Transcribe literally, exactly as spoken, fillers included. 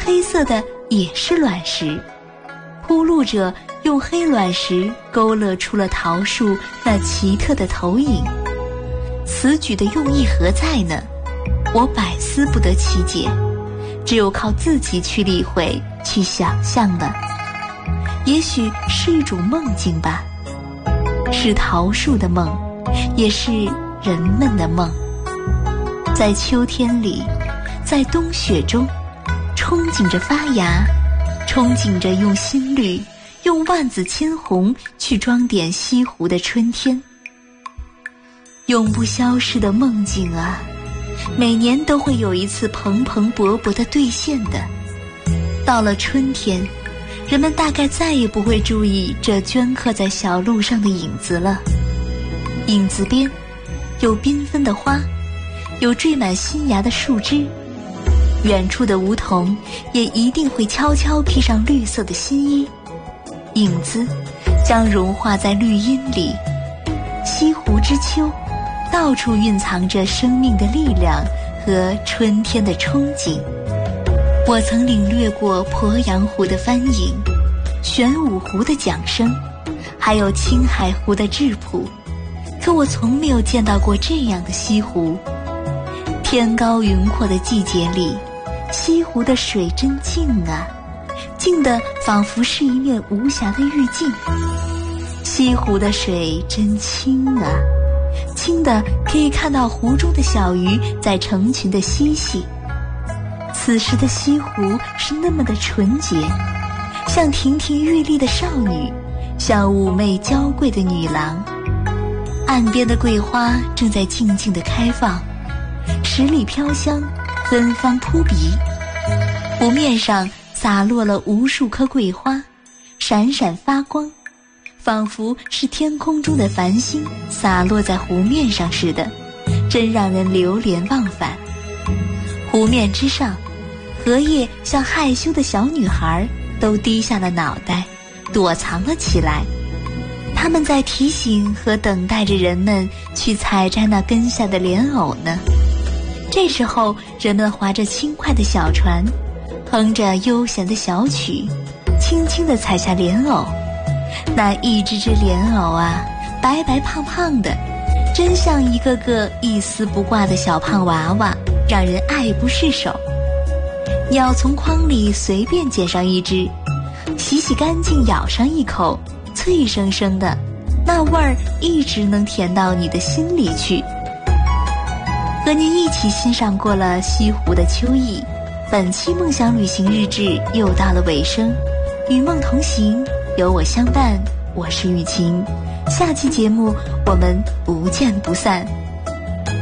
黑色的也是卵石，铺路者用黑卵石勾勒出了桃树那奇特的投影。此举的用意何在呢？我百思不得其解，只有靠自己去理会，去想象了。也许是一种梦境吧，是桃树的梦，也是人们的梦。在秋天里，在冬雪中，憧憬着发芽，憧憬着用新绿，用万紫千红去装点西湖的春天。永不消逝的梦境啊，每年都会有一次蓬蓬勃勃的兑现的。到了春天，人们大概再也不会注意这镌刻在小路上的影子了。影子边有缤纷的花，有缀满新芽的树枝，远处的梧桐也一定会悄悄披上绿色的新衣，影子将融化在绿荫里。西湖之秋，到处蕴藏着生命的力量和春天的憧憬。我曾领略过鄱阳湖的帆影，玄武湖的桨声，还有青海湖的质朴，可我从没有见到过这样的西湖。天高云阔的季节里，西湖的水真静啊，静得仿佛是一面无瑕的玉镜。西湖的水真清啊，清的可以看到湖中的小鱼在成群的嬉戏。此时的西湖是那么的纯洁，像亭亭玉立的少女，像妩媚娇贵的女郎。岸边的桂花正在静静地开放，十里飘香，芬芳扑鼻。湖面上洒落了无数颗桂花，闪闪发光，仿佛是天空中的繁星洒落在湖面上似的，真让人流连忘返。湖面之上，荷叶像害羞的小女孩，都低下了脑袋，躲藏了起来。他们在提醒和等待着人们去采摘那根下的莲藕呢。这时候，人们划着轻快的小船，哼着悠闲的小曲，轻轻地采下莲藕。那一只只莲藕啊，白白胖胖的，真像一个个一丝不挂的小胖娃娃，让人爱不释手。你要从筐里随便捡上一只，洗洗干净，咬上一口，脆生生的，那味儿一直能甜到你的心里去。和您一起欣赏过了西湖的秋意，本期梦想旅行日志又到了尾声。与梦同行，有我相伴，我是雨晴。下期节目我们不见不散。